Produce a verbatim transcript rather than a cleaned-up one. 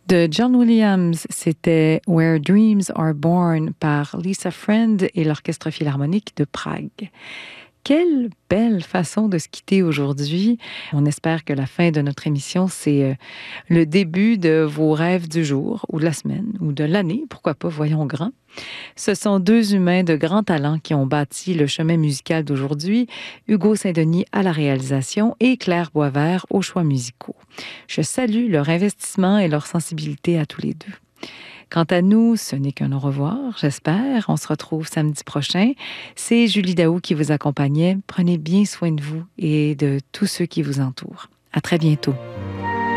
De John Williams, c'était Where Dreams Are Born par Lisa Friend et l'Orchestre Philharmonique de Prague. Quelle belle façon de se quitter aujourd'hui. On espère que la fin de notre émission, c'est le début de vos rêves du jour ou de la semaine ou de l'année. Pourquoi pas, voyons grand. Ce sont deux humains de grand talent qui ont bâti le chemin musical d'aujourd'hui. Hugo Saint-Denis à la réalisation et Claire Boisvert aux choix musicaux. Je salue leur investissement et leur sensibilité à tous les deux. Quant à nous, ce n'est qu'un au revoir, j'espère. On se retrouve samedi prochain. C'est Julie Daou qui vous accompagnait. Prenez bien soin de vous et de tous ceux qui vous entourent. À très bientôt.